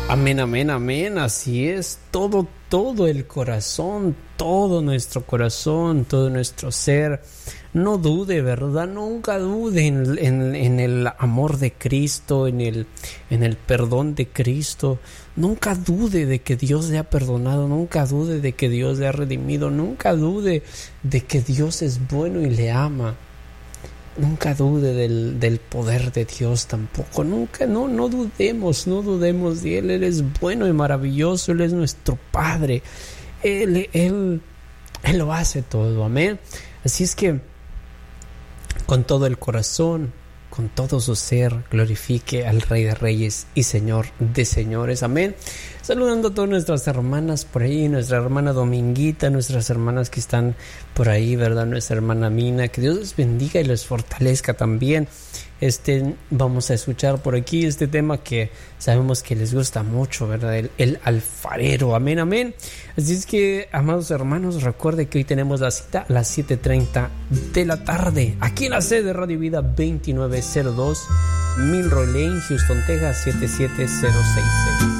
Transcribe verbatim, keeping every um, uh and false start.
Amén, amén, amén, así es, todo, todo el corazón, todo nuestro corazón, todo nuestro ser, no dude, ¿verdad? Nunca dude en, en, en el amor de Cristo, en el, en el perdón de Cristo, nunca dude de que Dios le ha perdonado, nunca dude de que Dios le ha redimido, nunca dude de que Dios es bueno y le ama. Nunca dude del, del poder de Dios tampoco. Nunca, no, no dudemos, no dudemos de Él. Él es bueno y maravilloso. Él es nuestro Padre. Él, Él, Él lo hace todo. Amén. Así es que con todo el corazón, con todo su ser, glorifique al Rey de Reyes y Señor de Señores. Amén. Saludando a todas nuestras hermanas por ahí, nuestra hermana Dominguita, nuestras hermanas que están por ahí, ¿verdad? Nuestra hermana Mina, que Dios les bendiga y les fortalezca también. Este, vamos a escuchar por aquí este tema que sabemos que les gusta mucho, ¿verdad? El, el alfarero, amén, amén. Así es que, amados hermanos, recuerde que hoy tenemos la cita a las siete treinta de la tarde, aquí en la sede de Radio Vida veintinueve cero dos, Milroy Lane, Houston, Texas, siete siete cero seis seis.